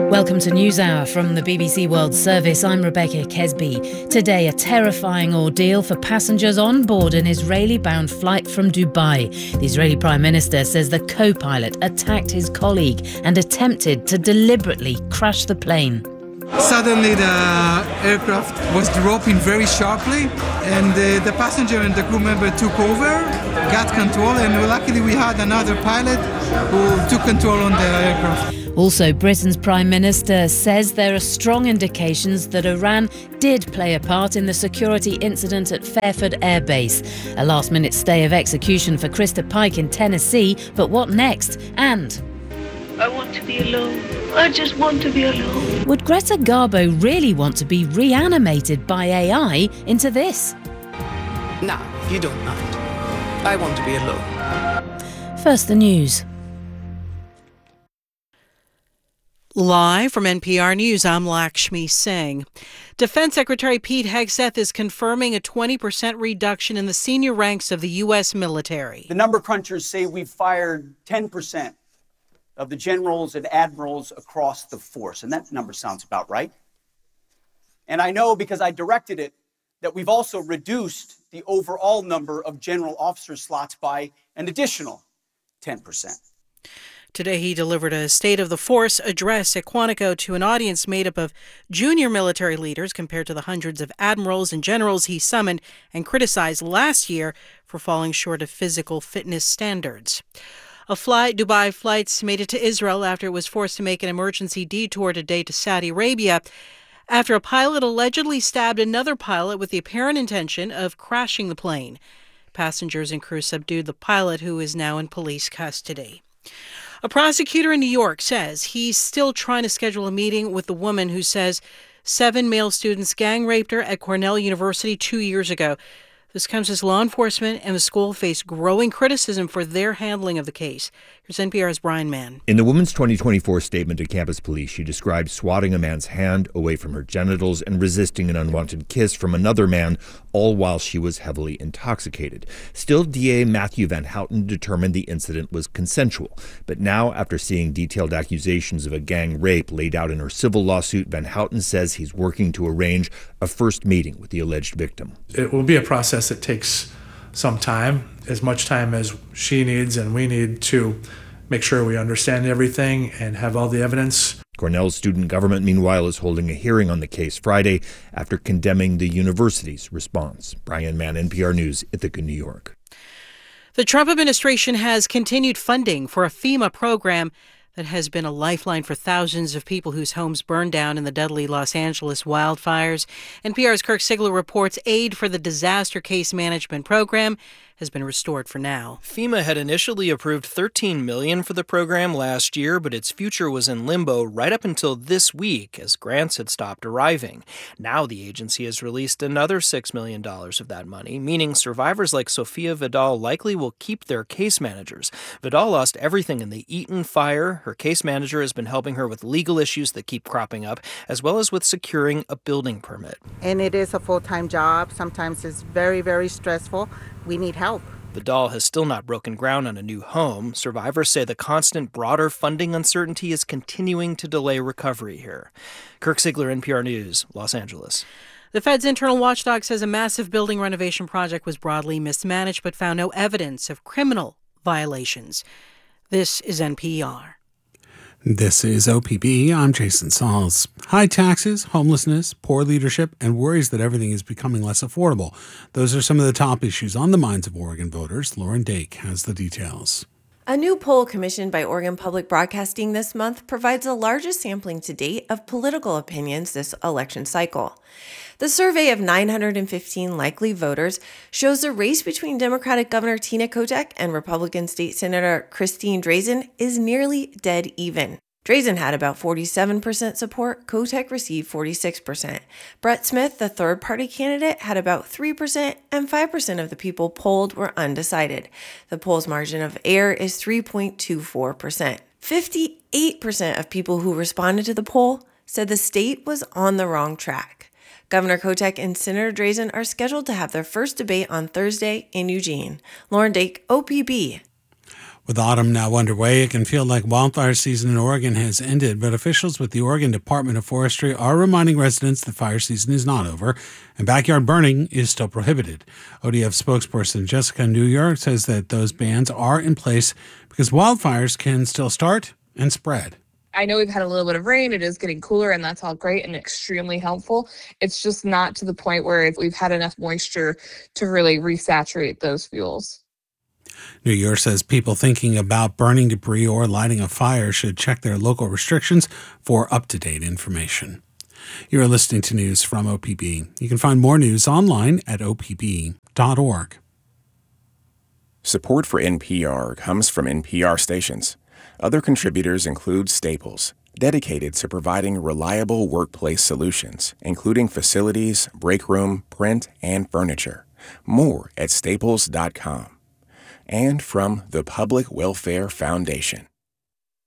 Welcome to NewsHour from the BBC World Service. I'm Rebecca Kesby. Today, a terrifying ordeal for passengers on board an Israeli-bound flight from Dubai. The Israeli Prime Minister says the co-pilot attacked his colleague and attempted to deliberately crash the plane. Suddenly the aircraft was dropping very sharply and the passenger and the crew member took over, got control, and luckily we had another pilot who took control on the aircraft. Also, Britain's Prime Minister says there are strong indications that Iran did play a part in the security incident at Fairford Air Base. A last-minute stay of execution for Krista Pike in Tennessee, but what next? And I want to be alone. I just want to be alone. Would Greta Garbo really want to be reanimated by AI into this? No, you don't mind. I want to be alone. First, the news. Live from NPR News, I'm Lakshmi Singh. Defense Secretary Pete Hegseth is confirming a 20% reduction in the senior ranks of the U.S. military. The number crunchers say we've fired 10% of the generals and admirals across the force, and that number sounds about right. And I know, because I directed it, that we've also reduced the overall number of general officer slots by an additional 10%. Today, he delivered a State of the Force address at Quantico to an audience made up of junior military leaders compared to the hundreds of admirals and generals he summoned and criticized last year for falling short of physical fitness standards. Dubai flights made it to Israel after it was forced to make an emergency detour today to Saudi Arabia after a pilot allegedly stabbed another pilot with the apparent intention of crashing the plane. Passengers and crew subdued the pilot, who is now in police custody. A prosecutor in New York says he's still trying to schedule a meeting with the woman who says 7 male students gang raped her at Cornell University 2 years ago. This comes as law enforcement and the school face growing criticism for their handling of the case. Here's NPR's Brian Mann. In the woman's 2024 statement to campus police, she described swatting a man's hand away from her genitals and resisting an unwanted kiss from another man, all while she was heavily intoxicated. Still, DA Matthew Van Houten determined the incident was consensual. But now, after seeing detailed accusations of a gang rape laid out in her civil lawsuit, Van Houten says he's working to arrange a first meeting with the alleged victim. It will be a process that takes some time, as much time as she needs and we need to make sure we understand everything and have all the evidence. Cornell's student government, meanwhile, is holding a hearing on the case Friday after condemning the university's response. Brian Mann, NPR News, Ithaca, New York. The Trump administration has continued funding for a FEMA program that has been a lifeline for thousands of people whose homes burned down in the deadly Los Angeles wildfires. NPR's Kirk Sigler reports aid for the disaster case management program has been restored for now. FEMA had initially approved $13 million for the program last year, but its future was in limbo right up until this week as grants had stopped arriving. Now the agency has released another $6 million of that money, meaning survivors like Sofia Vidal likely will keep their case managers. Vidal lost everything in the Eaton fire. Her case manager has been helping her with legal issues that keep cropping up, as well as with securing a building permit. And it is a full-time job. Sometimes it's very, very stressful. We need help. Vidal has still not broken ground on a new home. Survivors say the constant broader funding uncertainty is continuing to delay recovery here. Kirk Sigler, NPR News, Los Angeles. The Fed's internal watchdog says a massive building renovation project was broadly mismanaged but found no evidence of criminal violations. This is NPR. This is OPB. I'm Jason Sauls. High taxes, homelessness, poor leadership, and worries that everything is becoming less affordable. Those are some of the top issues on the minds of Oregon voters. Lauren Dake has the details. A new poll commissioned by Oregon Public Broadcasting this month provides the largest sampling to date of political opinions this election cycle. The survey of 915 likely voters shows the race between Democratic Governor Tina Kotek and Republican State Senator Christine Drazan is nearly dead even. Drazan had about 47% support. Kotek received 46%. Brett Smith, the third-party candidate, had about 3%, and 5% of the people polled were undecided. The poll's margin of error is 3.24%. 58% of people who responded to the poll said the state was on the wrong track. Governor Kotek and Senator Drazan are scheduled to have their first debate on Thursday in Eugene. Lauren Dake, OPB. With autumn now underway, it can feel like wildfire season in Oregon has ended, but officials with the Oregon Department of Forestry are reminding residents the fire season is not over and backyard burning is still prohibited. ODF spokesperson Jessica New York says that those bans are in place because wildfires can still start and spread. I know we've had a little bit of rain. It is getting cooler, and that's all great and extremely helpful. It's just not to the point where we've had enough moisture to really resaturate those fuels. New York says people thinking about burning debris or lighting a fire should check their local restrictions for up-to-date information. You're listening to news from OPB. You can find more news online at opb.org. Support for NPR comes from NPR stations. Other contributors include Staples, dedicated to providing reliable workplace solutions, including facilities, break room, print, and furniture. More at staples.com. And from the Public Welfare Foundation.